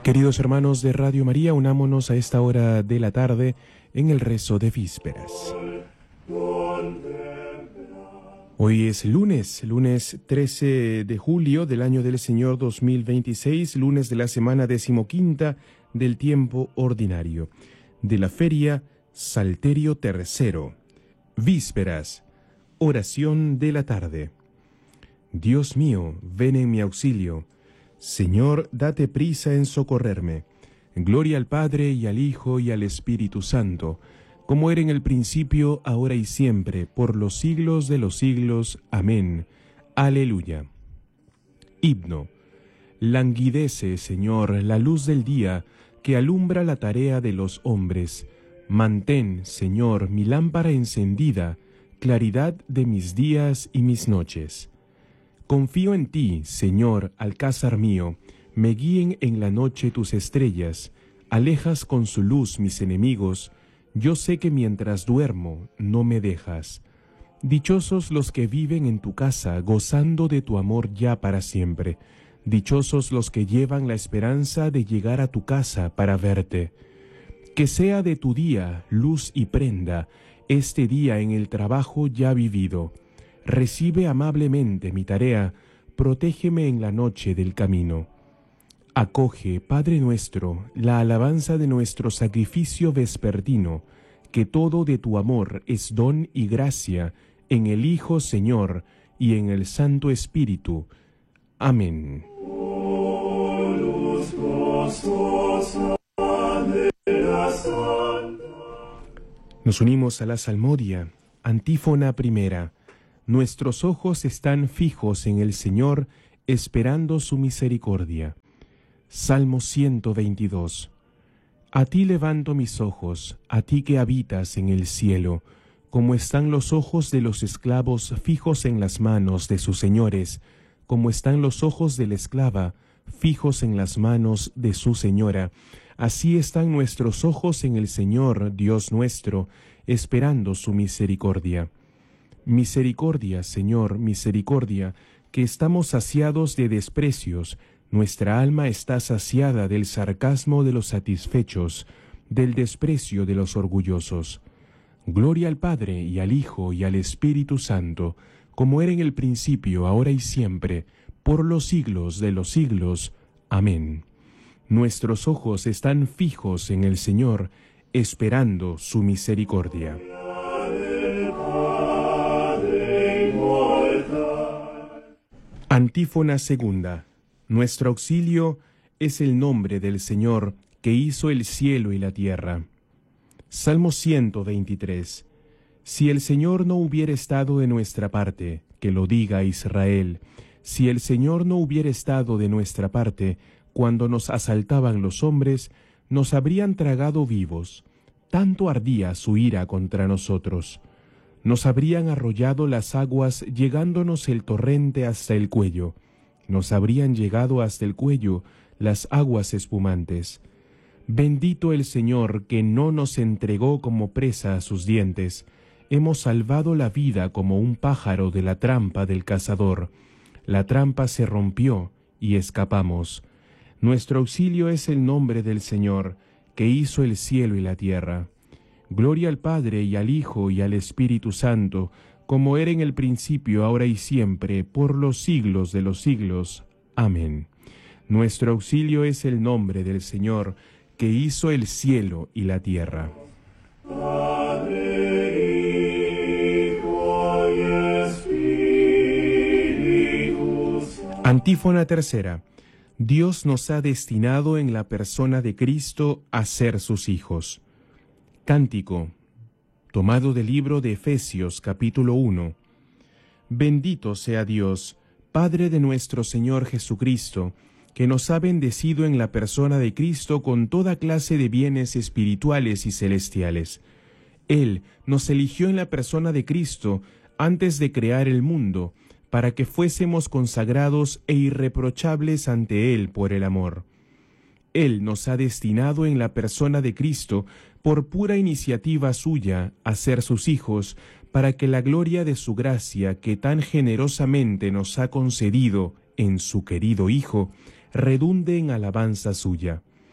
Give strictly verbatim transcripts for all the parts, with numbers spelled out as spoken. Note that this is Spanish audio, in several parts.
Queridos hermanos de Radio María, unámonos a esta hora de la tarde en el rezo de vísperas. Hoy es lunes, lunes trece de julio del año del Señor dos mil veintiséis, lunes de la semana decimoquinta del tiempo ordinario, de la feria Salterio tercero. Vísperas, oración de la tarde. Dios mío, ven en mi auxilio. Señor, date prisa en socorrerme. Gloria al Padre, y al Hijo, y al Espíritu Santo, como era en el principio, ahora y siempre, por los siglos de los siglos. Amén. Aleluya. Himno. Languidece, Señor, la luz del día, que alumbra la tarea de los hombres. Mantén, Señor, mi lámpara encendida, claridad de mis días y mis noches. Confío en ti, Señor, alcázar mío, me guíen en la noche tus estrellas, alejas con su luz mis enemigos, yo sé que mientras duermo no me dejas. Dichosos los que viven en tu casa, gozando de tu amor ya para siempre. Dichosos los que llevan la esperanza de llegar a tu casa para verte. Que sea de tu día luz y prenda, este día en el trabajo ya vivido. Recibe amablemente mi tarea, protégeme en la noche del camino. Acoge, Padre nuestro, la alabanza de nuestro sacrificio vespertino, que todo de tu amor es don y gracia, en el Hijo, Señor, y en el Santo Espíritu. Amén. Nos unimos a la salmodia, antífona primera. Nuestros ojos están fijos en el Señor, esperando su misericordia. Salmo ciento veintidós. A ti levanto mis ojos, a ti que habitas en el cielo, como están los ojos de los esclavos fijos en las manos de sus señores, como están los ojos de la esclava fijos en las manos de su señora. Así están nuestros ojos en el Señor, Dios nuestro, esperando su misericordia. Misericordia, Señor, misericordia, que estamos saciados de desprecios, nuestra alma está saciada del sarcasmo de los satisfechos, del desprecio de los orgullosos. Gloria al Padre, y al Hijo, y al Espíritu Santo, como era en el principio, ahora y siempre, por los siglos de los siglos. Amén. Nuestros ojos están fijos en el Señor, esperando su misericordia. Antífona segunda. Nuestro auxilio es el nombre del Señor, que hizo el cielo y la tierra. Salmo ciento veintitrés. Si el Señor no hubiera estado de nuestra parte, que lo diga Israel, si el Señor no hubiera estado de nuestra parte, cuando nos asaltaban los hombres, nos habrían tragado vivos. Tanto ardía su ira contra nosotros. Nos habrían arrollado las aguas, llegándonos el torrente hasta el cuello. Nos habrían llegado hasta el cuello las aguas espumantes. Bendito el Señor, que no nos entregó como presa a sus dientes. Hemos salvado la vida como un pájaro de la trampa del cazador. La trampa se rompió y escapamos. Nuestro auxilio es el nombre del Señor, que hizo el cielo y la tierra. Gloria al Padre, y al Hijo, y al Espíritu Santo, como era en el principio, ahora y siempre, por los siglos de los siglos. Amén. Nuestro auxilio es el nombre del Señor, que hizo el cielo y la tierra. Padre, Hijo y Espíritu Santo. Antífona tercera. Dios nos ha destinado en la persona de Cristo a ser sus hijos. Cántico, tomado del libro de Efesios, capítulo uno. Bendito sea Dios, Padre de nuestro Señor Jesucristo, que nos ha bendecido en la persona de Cristo con toda clase de bienes espirituales y celestiales. Él nos eligió en la persona de Cristo antes de crear el mundo, para que fuésemos consagrados e irreprochables ante Él por el amor. Él nos ha destinado en la persona de Cristo, por pura iniciativa suya, a ser sus hijos, para que la gloria de su gracia, que tan generosamente nos ha concedido en su querido Hijo, redunde en alabanza suya.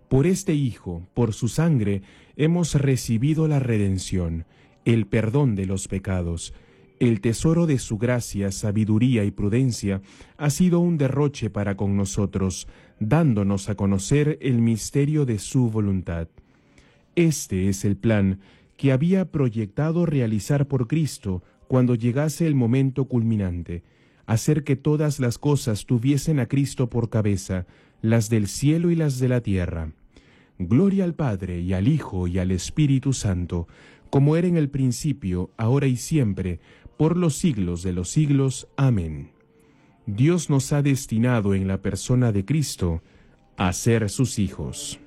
Por este Hijo, por su sangre, hemos recibido la redención, el perdón de los pecados. El tesoro de su gracia, sabiduría y prudencia ha sido un derroche para con nosotros, dándonos a conocer el misterio de su voluntad. Este es el plan que había proyectado realizar por Cristo cuando llegase el momento culminante, hacer que todas las cosas tuviesen a Cristo por cabeza, las del cielo y las de la tierra. Gloria al Padre, y al Hijo, y al Espíritu Santo, como era en el principio, ahora y siempre, por los siglos de los siglos. Amén. Dios nos ha destinado en la persona de Cristo a ser sus hijos.